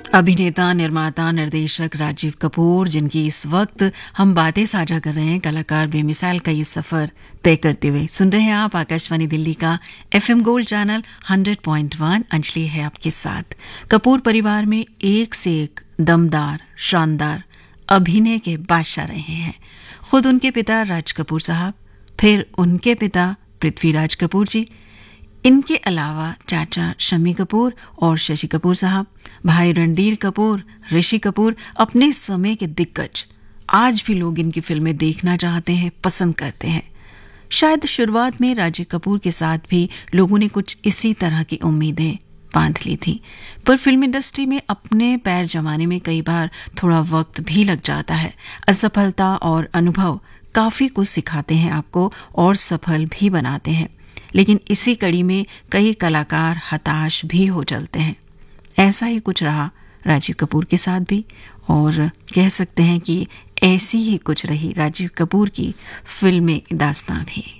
अभिनेता, निर्माता, निर्देशक राजीव कपूर, जिनकी इस वक्त हम बातें साझा कर रहे हैं, कलाकार बेमिसाल का ये सफर तय करते हुए। सुन रहे हैं आप आकाशवाणी दिल्ली का FM गोल्ड चैनल 100.1। अंजलि है आपके साथ। कपूर परिवार में एक से एक दमदार, शानदार अभिनय के बादशाह रहे हैं। खुद उनके पिता राज कपूर साहब, फिर उनके पिता पृथ्वीराज कपूर जी, इनके अलावा चाचा शम्मी कपूर और शशि कपूर साहब, भाई रणधीर कपूर, ऋषि कपूर अपने समय के दिग्गज। आज भी लोग इनकी फिल्में देखना चाहते हैं, पसंद करते हैं। शायद शुरुआत में राजीव कपूर के साथ भी लोगों ने कुछ इसी तरह की उम्मीदें बांध ली थी, पर फिल्म इंडस्ट्री में अपने पैर जमाने में कई बार थोड़ा वक्त भी लग जाता है। असफलता और अनुभव काफी कुछ सिखाते हैं आपको और सफल भी बनाते हैं, लेकिन इसी कड़ी में कई कलाकार हताश भी हो चलते हैं। ऐसा ही कुछ रहा राजीव कपूर के साथ भी, और कह सकते हैं कि ऐसी ही कुछ रही राजीव कपूर की फिल्मी दास्तां भी।